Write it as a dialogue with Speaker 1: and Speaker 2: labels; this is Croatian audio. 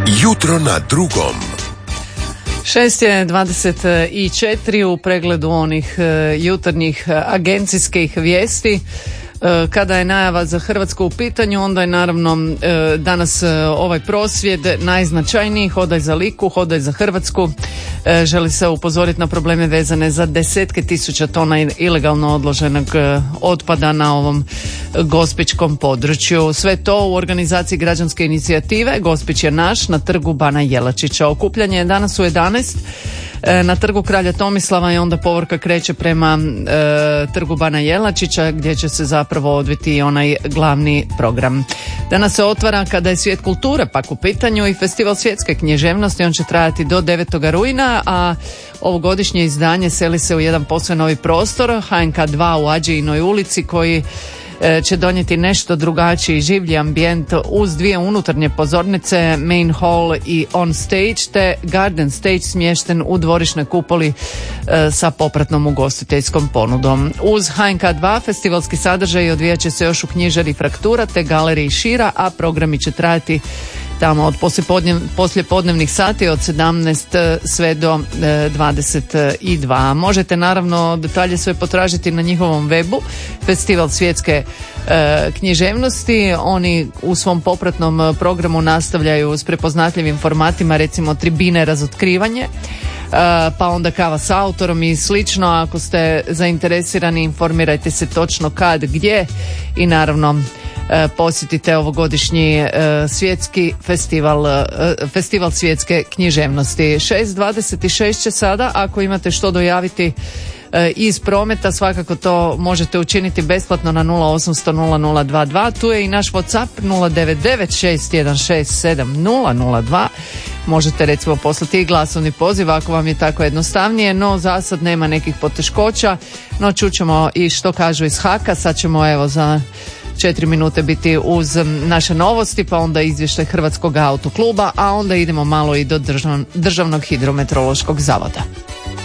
Speaker 1: Jutro na drugom.
Speaker 2: 6:24 u pregledu onih jutarnjih agencijskih vijesti. Kada je najava za Hrvatsku u pitanju, onda je naravno danas ovaj prosvjed najznačajniji. Hodaj za Liku, hodaj za Hrvatsku. Želi se upozoriti na probleme vezane za desetke tisuća tona ilegalno odloženog otpada na ovom gospićkom području. Sve to u organizaciji građanske inicijative Gospić je naš na trgu Bana Jelačića. Okupljanje je danas u 11 na trgu Kralja Tomislava i onda povorka kreće prema trgu Bana Jelačića gdje će se zapravo odviti onaj glavni program. Danas se otvara, kada je svijet kulture pak u pitanju, i festival svjetske književnosti. On će trajati do 9. rujna, a ovogodišnje izdanje seli se u jedan posve novi prostor, HNK 2 u Adžijinoj ulici, koji će donijeti nešto drugačiji življi ambijent uz dvije unutarnje pozornice, main hall i on stage, te garden stage smješten u dvorišnoj kupoli sa popratnom ugostiteljskom ponudom. Uz HNK 2 festivalski sadržaj odvijat će se još u knjižari Fraktura te galeriji Šira, a programi će trajati tamo od poslijepodnevnih sati od 17 sve do 22. Možete naravno detalje sve potražiti na njihovom webu, Festival svjetske književnosti. Oni u svom popratnom programu nastavljaju s prepoznatljivim formatima, recimo tribine razotkrivanje, pa onda kava s autorom i slično. Ako ste zainteresirani, informirajte se točno kad, gdje i naravno posjetite ovogodišnji svjetski festival svjetske književnosti. 6:26 će sada. Ako imate što dojaviti iz prometa, svakako to možete učiniti besplatno na 0800 0022. Tu je i naš WhatsApp 09961670002. Možete recimo poslati i glasovni poziv ako vam je tako jednostavnije, no za sad nema nekih poteškoća. No čućemo i što kažu iz Haka. Sad ćemo evo za 4 minute biti uz naše novosti, pa onda izvještaj Hrvatskog autokluba, a onda idemo malo i do Državnog hidrometeorološkog zavoda.